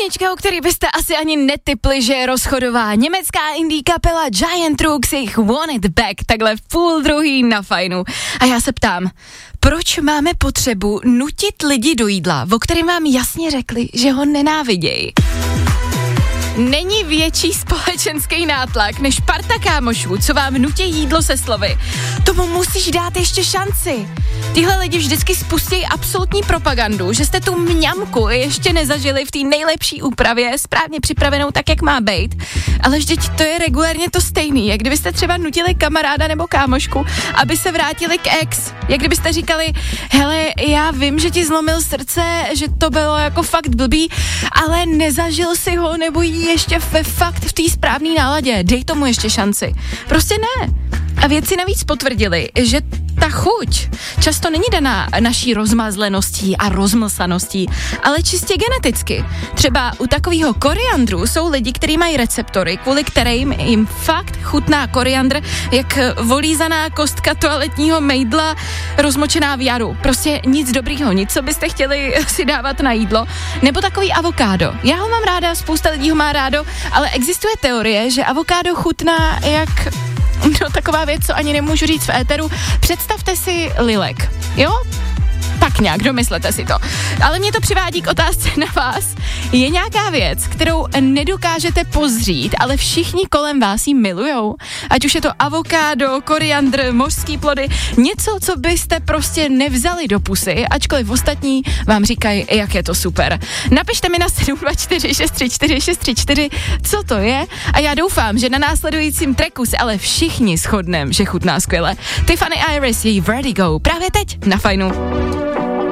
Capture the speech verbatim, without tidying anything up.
Písnička, o který byste asi ani netipli, že je rozchodová. Německá indie kapela Giant Rooks, jejich Want It Back, takhle v půl druhý na Fajnu. A já se ptám, proč máme potřebu nutit lidi do jídla, o kterém vám jasně řekli, že ho nenávidějí? Není větší společenský nátlak než parta kámošů, co vám nutí jídlo se slovy. Tomu musíš dát ještě šanci. Tyhle lidi vždycky spustí absolutní propagandu, že jste tu mňamku ještě nezažili v té nejlepší úpravě, správně připravenou tak, jak má být. Ale vždyť to je regulérně to stejný, jak kdybyste třeba nutili kamaráda nebo kámošku, aby se vrátili k ex. Jak kdybyste říkali, hele, já vím, že ti zlomil srdce, že to bylo jako fakt blbý, ale nezažil si ho nebo jí ještě ve fakt v té správné náladě. Dej tomu ještě šanci. Prostě ne. A vědci navíc potvrdili, že ta chuť často není daná naší rozmazleností a rozmlsaností, ale čistě geneticky. Třeba u takového koriandru jsou lidi, kteří mají receptory, kvůli kterým jim fakt chutná koriandr jak volízaná kostka toaletního mejdla rozmočená v jaru. Prostě nic dobrýho, nic, co byste chtěli si dávat na jídlo. Nebo takový avokádo. Já ho mám ráda, spousta lidí ho má rádo, ale existuje teorie, že avokádo chutná jak... No taková věc, co ani nemůžu říct v éteru. Představte si lilek, jo? Tak nějak, domyslete si to. Ale mě to přivádí k otázce na vás. Je nějaká věc, kterou nedokážete pozřít, ale všichni kolem vás ji milujou? Ať už je to avokádo, koriandr, mořský plody, něco, co byste prostě nevzali do pusy, ačkoliv ostatní vám říkají, jak je to super. Napište mi na sedm dva čtyři šest tři čtyři šest tři čtyři, co to je, a já doufám, že na následujícím tracku se ale všichni shodneme, že chutná skvěle. Tiffany Iris, její Vertigo, právě teď na Fajnu.